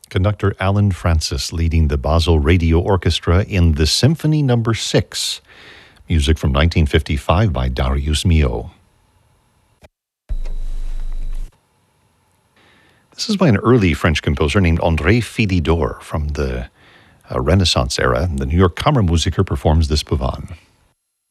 Conductor Alan Francis leading the Basel Radio Orchestra in the Symphony No. 6. Music from 1955 by Darius Milhaud. This is by an early French composer named André Philidor from the Renaissance era. The New York Kammermusiker performs this Pavane.